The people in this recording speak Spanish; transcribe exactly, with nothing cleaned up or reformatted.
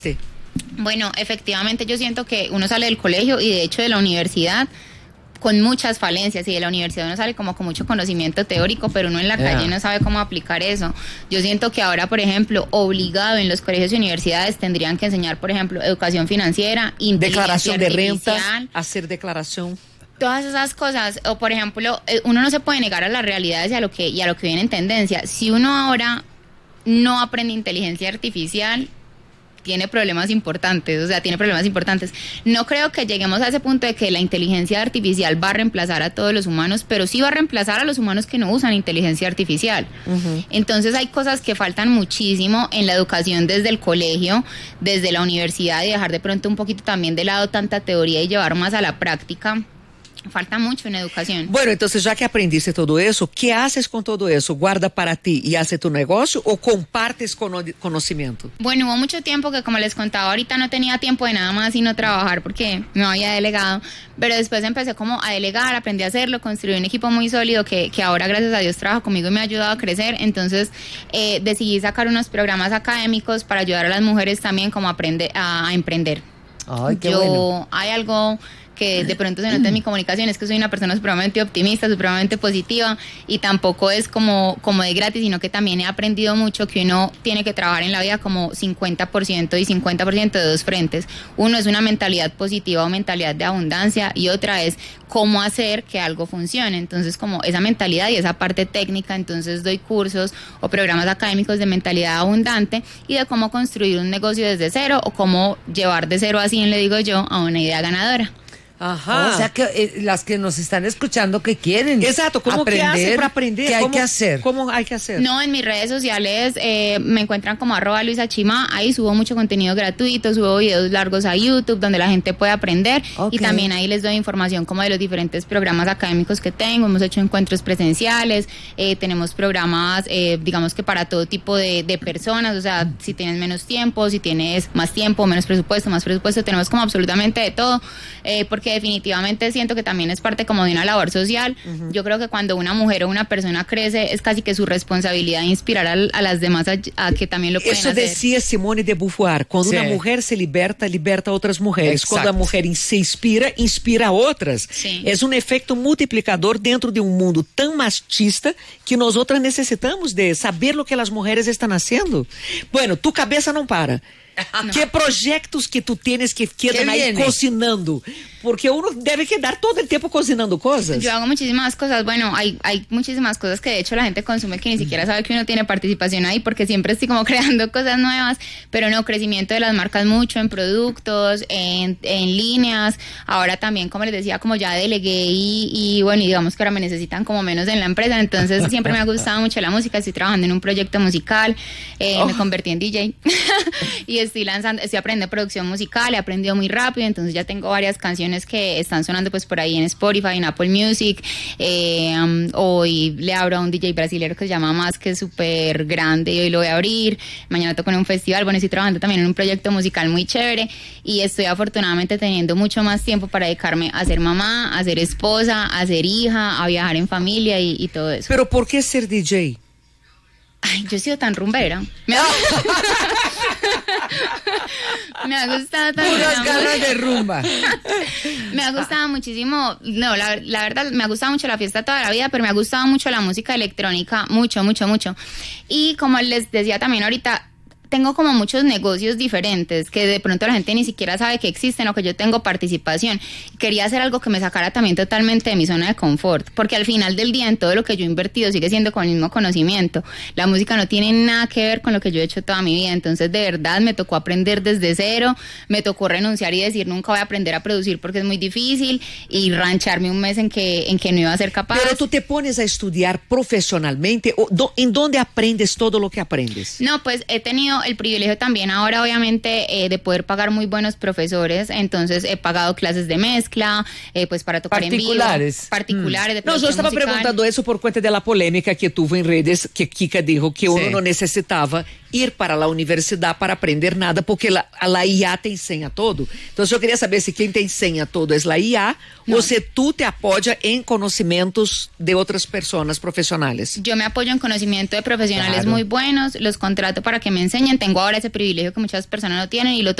Sí. Bueno, efectivamente yo siento que uno sale del colegio y de hecho de la universidad con muchas falencias, y de la universidad uno sale como con mucho conocimiento teórico, pero uno en la Yeah. calle no sabe cómo aplicar eso. Yo siento que ahora, por ejemplo, obligado en los colegios y universidades tendrían que enseñar, por ejemplo, educación financiera, inteligencia Declaración de artificial, renta, hacer declaración. todas esas cosas. O por ejemplo, eh, uno no se puede negar a las realidades y a lo que y a lo que viene en tendencia. Si uno ahora no aprende inteligencia artificial, tiene problemas importantes, o sea, tiene problemas importantes. No creo que lleguemos a ese punto de que la inteligencia artificial va a reemplazar a todos los humanos, pero sí va a reemplazar a los humanos que no usan inteligencia artificial. Uh-huh. Entonces hay cosas que faltan muchísimo en la educación desde el colegio, desde la universidad, y dejar de pronto un poquito también de lado tanta teoría y llevar más a la práctica. Falta mucho en educación. Bueno, entonces ya que aprendiste todo eso, ¿qué haces con todo eso? ¿Guarda para ti y hace tu negocio o compartes cono- conocimiento? Bueno, hubo mucho tiempo que, como les contaba ahorita, no tenía tiempo de nada más sino trabajar porque no había delegado, pero después empecé como a delegar, aprendí a hacerlo, construí un equipo muy sólido que, que ahora gracias a Dios trabaja conmigo y me ha ayudado a crecer. Entonces eh, decidí sacar unos programas académicos para ayudar a las mujeres también como a, aprender, a, a emprender. Ay, qué Yo, bueno. hay algo que de pronto se nota en mi comunicación, es que soy una persona supremamente optimista, supremamente positiva, y tampoco es como, como de gratis, sino que también he aprendido mucho que uno tiene que trabajar en la vida como cincuenta por ciento y cincuenta por ciento de dos frentes. Uno es una mentalidad positiva o mentalidad de abundancia, y otra es cómo hacer que algo funcione. Entonces, como esa mentalidad y esa parte técnica, entonces doy cursos o programas académicos de mentalidad abundante y de cómo construir un negocio desde cero, o cómo llevar de cero a cien, le digo yo, a una idea ganadora. Ajá. O sea que eh, las que nos están escuchando que quieren Exacto, ¿cómo aprender, que hace para aprender? ¿Qué hay ¿Cómo, que hacer? ¿Cómo hay que hacer? No, en mis redes sociales eh, me encuentran como arroba Luisa Chima, ahí subo mucho contenido gratuito, subo videos largos a YouTube donde la gente puede aprender, okay. Y también ahí les doy información como de los diferentes programas académicos que tengo. Hemos hecho encuentros presenciales, eh, tenemos programas eh, digamos que para todo tipo de, de personas, o sea, si tienes menos tiempo, si tienes más tiempo, menos presupuesto, más presupuesto, tenemos como absolutamente de todo, eh, porque definitivamente siento que también es parte como de una labor social. Uh-huh. Yo creo que cuando una mujer o una persona crece, es casi que su responsabilidad inspirar a, a las demás a, a que también lo pueden Eso hacer. Eso decía Simone de Beauvoir, cuando sí. Una mujer se liberta, liberta a otras mujeres. Exacto. Cuando la mujer se inspira, inspira a otras. Sí. Es un efecto multiplicador dentro de un mundo tan machista que nosotras necesitamos de saber lo que las mujeres están haciendo. Bueno, tu cabeza não para. No. ¿Qué proyectos que tú tienes que quedan ahí cocinando? Porque uno debe quedar todo el tiempo cocinando cosas. Yo hago muchísimas cosas. Bueno, hay, hay muchísimas cosas que de hecho la gente consume que ni siquiera sabe que uno tiene participación ahí, porque siempre estoy como creando cosas nuevas. Pero no, crecimiento de las marcas mucho en productos, en, en líneas. Ahora también, como les decía, como ya delegué y, y bueno, y digamos que ahora me necesitan como menos en la empresa. Entonces siempre me ha gustado mucho la música. Estoy trabajando en un proyecto musical. Eh, oh. Me convertí en D J. Y estoy lanzando, estoy aprendiendo producción musical. He aprendido muy rápido. Entonces ya tengo varias canciones que están sonando pues por ahí en Spotify, en Apple Music. Eh, um, hoy le abro a un D J brasilero que se llama Más, que es súper grande, y hoy lo voy a abrir. Mañana toco en un festival. Bueno, estoy trabajando también en un proyecto musical muy chévere, y estoy afortunadamente teniendo mucho más tiempo para dedicarme a ser mamá, a ser esposa, a ser hija, a viajar en familia y, y todo eso. ¿Pero por qué ser D J? Ay, yo he sido tan rumbera. Me ha, me ha gustado tanto. Puras ganas de rumba. Me ha gustado muchísimo. No, la, la verdad, me ha gustado mucho la fiesta toda la vida, pero me ha gustado mucho la música electrónica. Mucho, mucho, mucho. Y como les decía también ahorita, tengo como muchos negocios diferentes que de pronto la gente ni siquiera sabe que existen o que yo tengo participación. Quería hacer algo que me sacara también totalmente de mi zona de confort, porque al final del día en todo lo que yo he invertido sigue siendo con el mismo conocimiento. La música no tiene nada que ver con lo que yo he hecho toda mi vida, entonces de verdad me tocó aprender desde cero, me tocó renunciar y decir nunca voy a aprender a producir porque es muy difícil, y rancharme un mes en que, en que no iba a ser capaz. Pero tú te pones a estudiar profesionalmente, o do, ¿en dónde aprendes todo lo que aprendes? No, pues he tenido el privilegio también ahora obviamente eh, de poder pagar muy buenos profesores, entonces he pagado clases de mezcla, eh, pues para tocar en vivo, particulares. De no, yo estaba musical. preguntando eso por cuenta de la polémica que tuvo en redes, que Kika dijo que uno sí. no necesitaba ir para la universidad para aprender nada, porque la, la I A te enseña todo. Entonces yo quería saber si quien te enseña todo es la I A no. o si tú te apoyas en conocimientos de otras personas profesionales. Yo me apoyo en conocimiento de profesionales claro. muy buenos, los contrato para que me enseñen, acompañen, tengo ahora ese privilegio que muchas personas no tienen y lo